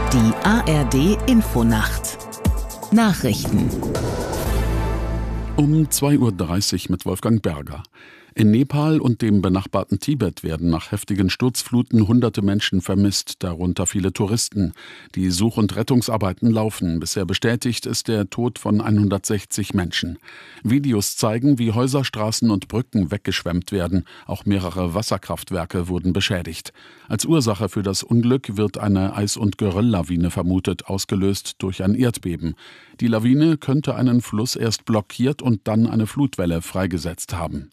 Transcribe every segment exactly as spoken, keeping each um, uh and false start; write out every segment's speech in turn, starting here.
Die A R D Infonacht Nachrichten um zwei Uhr dreißig mit Wolfgang Berger. In Nepal und dem benachbarten Tibet werden nach heftigen Sturzfluten hunderte Menschen vermisst, darunter viele Touristen. Die Such- und Rettungsarbeiten laufen. Bisher bestätigt ist der Tod von hundertsechzig Menschen. Videos zeigen, wie Häuser, Straßen und Brücken weggeschwemmt werden. Auch mehrere Wasserkraftwerke wurden beschädigt. Als Ursache für das Unglück wird eine Eis- und Gerölllawine vermutet, ausgelöst durch ein Erdbeben. Die Lawine könnte einen Fluss erst blockiert und dann eine Flutwelle freigesetzt haben.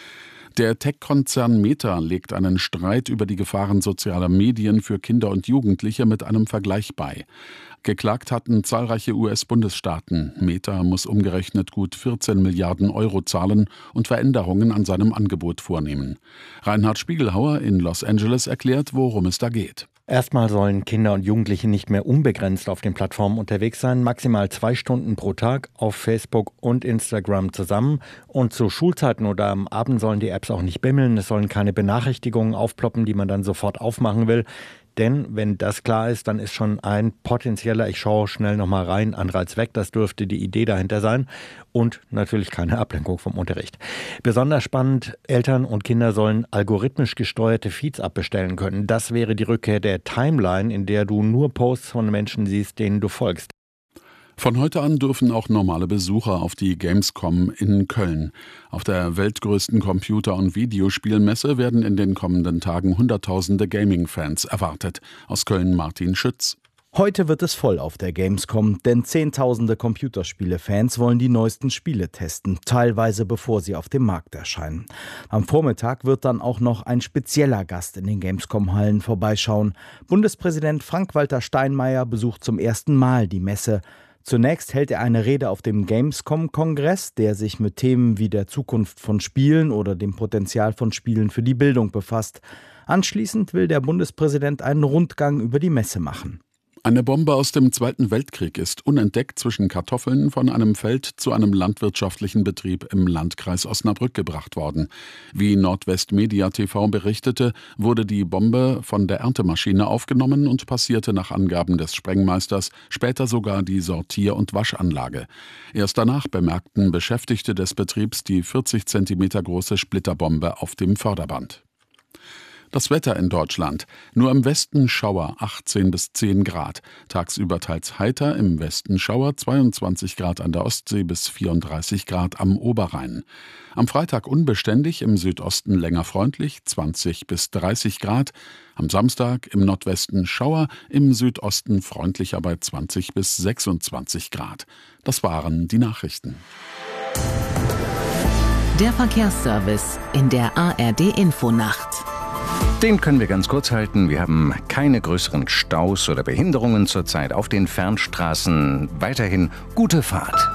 Der Tech-Konzern Meta legt einen Streit über die Gefahren sozialer Medien für Kinder und Jugendliche mit einem Vergleich bei. Geklagt hatten zahlreiche U S-Bundesstaaten. Meta muss umgerechnet gut vierzehn Milliarden Euro zahlen und Veränderungen an seinem Angebot vornehmen. Reinhard Spiegelhauer in Los Angeles erklärt, worum es da geht. Erstmal sollen Kinder und Jugendliche nicht mehr unbegrenzt auf den Plattformen unterwegs sein, maximal zwei Stunden pro Tag auf Facebook und Instagram zusammen. Und zu Schulzeiten oder am Abend sollen die Apps auch nicht bimmeln, es sollen keine Benachrichtigungen aufploppen, die man dann sofort aufmachen will. Denn wenn das klar ist, dann ist schon ein potenzieller, ich schaue schnell nochmal rein, Anreiz weg. Das dürfte die Idee dahinter sein. Und natürlich keine Ablenkung vom Unterricht. Besonders spannend, Eltern und Kinder sollen algorithmisch gesteuerte Feeds abbestellen können. Das wäre die Rückkehr der Timeline, in der du nur Posts von Menschen siehst, denen du folgst. Von heute an dürfen auch normale Besucher auf die Gamescom in Köln. Auf der weltgrößten Computer- und Videospielmesse werden in den kommenden Tagen Hunderttausende Gaming-Fans erwartet. Aus Köln Martin Schütz. Heute wird es voll auf der Gamescom, denn Zehntausende Computerspiele-Fans wollen die neuesten Spiele testen, teilweise bevor sie auf dem Markt erscheinen. Am Vormittag wird dann auch noch ein spezieller Gast in den Gamescom-Hallen vorbeischauen. Bundespräsident Frank-Walter Steinmeier besucht zum ersten Mal die Messe. Zunächst hält er eine Rede auf dem Gamescom-Kongress, der sich mit Themen wie der Zukunft von Spielen oder dem Potenzial von Spielen für die Bildung befasst. Anschließend will der Bundespräsident einen Rundgang über die Messe machen. Eine Bombe aus dem Zweiten Weltkrieg ist unentdeckt zwischen Kartoffeln von einem Feld zu einem landwirtschaftlichen Betrieb im Landkreis Osnabrück gebracht worden. Wie Nordwest Media T V berichtete, wurde die Bombe von der Erntemaschine aufgenommen und passierte nach Angaben des Sprengmeisters später sogar die Sortier- und Waschanlage. Erst danach bemerkten Beschäftigte des Betriebs die vierzig Zentimeter große Splitterbombe auf dem Förderband. Das Wetter in Deutschland. Nur im Westen Schauer achtzehn bis zehn Grad. Tagsüber teils heiter, im Westen Schauer zweiundzwanzig Grad an der Ostsee bis vierunddreißig Grad am Oberrhein. Am Freitag unbeständig, im Südosten länger freundlich, zwanzig bis dreißig Grad. Am Samstag im Nordwesten Schauer, im Südosten freundlicher bei zwanzig bis sechsundzwanzig Grad. Das waren die Nachrichten. Der Verkehrsservice in der A R D Infonacht. Den können wir ganz kurz halten. Wir haben keine größeren Staus oder Behinderungen zurzeit auf den Fernstraßen. Weiterhin gute Fahrt.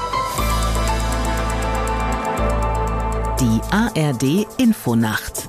Die A R D Infonacht.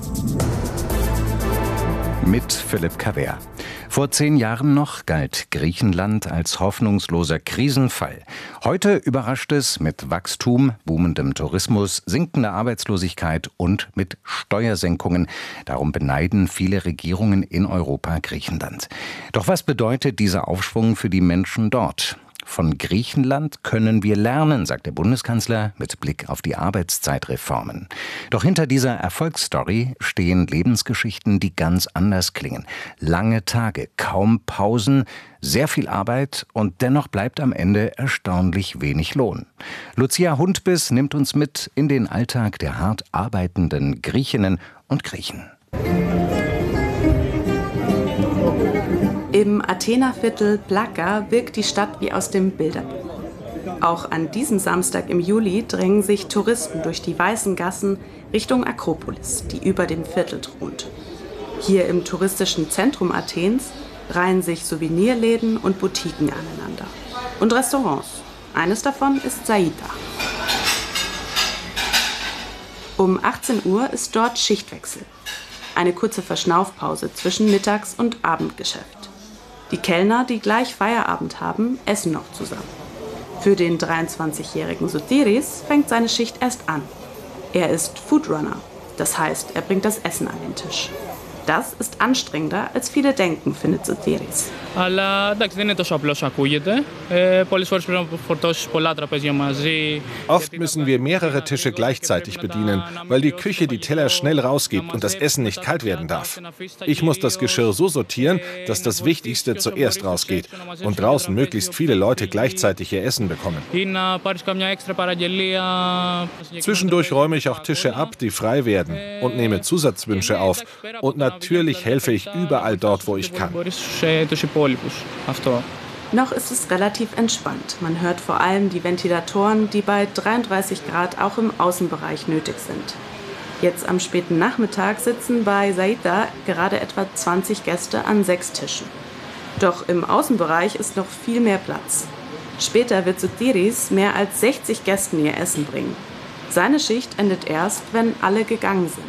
Mit Philipp Kaver. Vor zehn Jahren noch galt Griechenland als hoffnungsloser Krisenfall. Heute überrascht es mit Wachstum, boomendem Tourismus, sinkender Arbeitslosigkeit und mit Steuersenkungen. Darum beneiden viele Regierungen in Europa Griechenland. Doch was bedeutet dieser Aufschwung für die Menschen dort? Von Griechenland können wir lernen, sagt der Bundeskanzler mit Blick auf die Arbeitszeitreformen. Doch hinter dieser Erfolgsstory stehen Lebensgeschichten, die ganz anders klingen. Lange Tage, kaum Pausen, sehr viel Arbeit und dennoch bleibt am Ende erstaunlich wenig Lohn. Lucia Hundbiss nimmt uns mit in den Alltag der hart arbeitenden Griechinnen und Griechen. Im Athener Viertel Plaka wirkt die Stadt wie aus dem Bilderbuch. Auch an diesem Samstag im Juli drängen sich Touristen durch die weißen Gassen Richtung Akropolis, die über dem Viertel thront. Hier im touristischen Zentrum Athens reihen sich Souvenirläden und Boutiquen aneinander. Und Restaurants. Eines davon ist Saida. Um achtzehn Uhr ist dort Schichtwechsel. Eine kurze Verschnaufpause zwischen Mittags- und Abendgeschäft. Die Kellner, die gleich Feierabend haben, essen noch zusammen. Für den dreiundzwanzigjährigen Sotiris fängt seine Schicht erst an. Er ist Foodrunner, das heißt, er bringt das Essen an den Tisch. Das ist anstrengender, als viele denken, findet Sotiris. Oft müssen wir mehrere Tische gleichzeitig bedienen, weil die Küche die Teller schnell rausgibt und das Essen nicht kalt werden darf. Ich muss das Geschirr so sortieren, dass das Wichtigste zuerst rausgeht und draußen möglichst viele Leute gleichzeitig ihr Essen bekommen. Zwischendurch räume ich auch Tische ab, die frei werden, und nehme Zusatzwünsche auf. Und natürlich helfe ich überall dort, wo ich kann. Noch ist es relativ entspannt. Man hört vor allem die Ventilatoren, die bei dreiunddreißig Grad auch im Außenbereich nötig sind. Jetzt am späten Nachmittag sitzen bei Zaida gerade etwa zwanzig Gäste an sechs Tischen. Doch im Außenbereich ist noch viel mehr Platz. Später wird Sotiris mehr als sechzig Gästen ihr Essen bringen. Seine Schicht endet erst, wenn alle gegangen sind.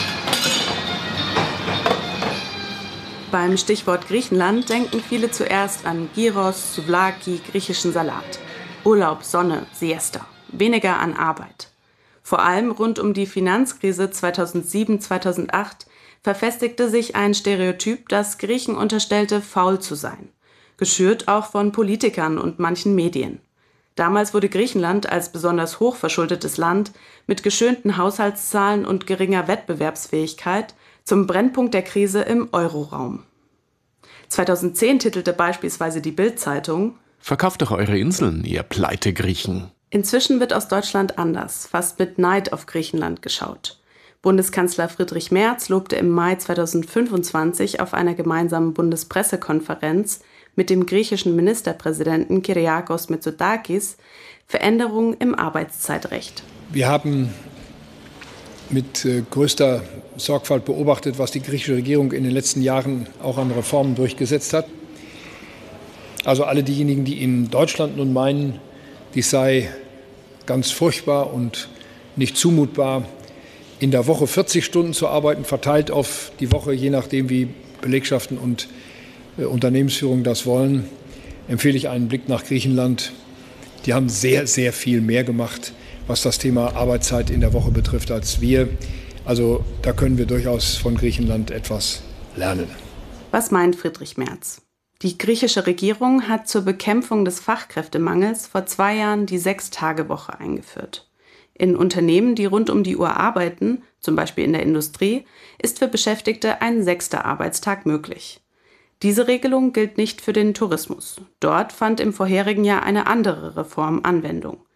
Beim Stichwort Griechenland denken viele zuerst an Gyros, Souvlaki, griechischen Salat. Urlaub, Sonne, Siesta. Weniger an Arbeit. Vor allem rund um die Finanzkrise zweitausendsieben zweitausendacht verfestigte sich ein Stereotyp, das Griechen unterstellte, faul zu sein. Geschürt auch von Politikern und manchen Medien. Damals wurde Griechenland als besonders hochverschuldetes Land mit geschönten Haushaltszahlen und geringer Wettbewerbsfähigkeit zum Brennpunkt der Krise im Euroraum. zweitausendzehn titelte beispielsweise die Bild-Zeitung: Verkauft doch eure Inseln, ihr Pleite-Griechen. Inzwischen wird aus Deutschland anders, fast mit Neid auf Griechenland geschaut. Bundeskanzler Friedrich Merz lobte im Mai zweitausendfünfundzwanzig auf einer gemeinsamen Bundespressekonferenz mit dem griechischen Ministerpräsidenten Kyriakos Mitsotakis Veränderungen im Arbeitszeitrecht. Wir haben mit äh, größter Sorgfalt beobachtet, was die griechische Regierung in den letzten Jahren auch an Reformen durchgesetzt hat. Also alle diejenigen, die in Deutschland nun meinen, dies sei ganz furchtbar und nicht zumutbar, in der Woche vierzig Stunden zu arbeiten, verteilt auf die Woche, je nachdem wie Belegschaften und äh, Unternehmensführung das wollen, empfehle ich einen Blick nach Griechenland. Die haben sehr, sehr viel mehr gemacht, was das Thema Arbeitszeit in der Woche betrifft, als wir. Also da können wir durchaus von Griechenland etwas lernen. Was meint Friedrich Merz? Die griechische Regierung hat zur Bekämpfung des Fachkräftemangels vor zwei Jahren die Sechs-Tage-Woche eingeführt. In Unternehmen, die rund um die Uhr arbeiten, zum Beispiel in der Industrie, ist für Beschäftigte ein sechster Arbeitstag möglich. Diese Regelung gilt nicht für den Tourismus. Dort fand im vorherigen Jahr eine andere Reform Anwendung.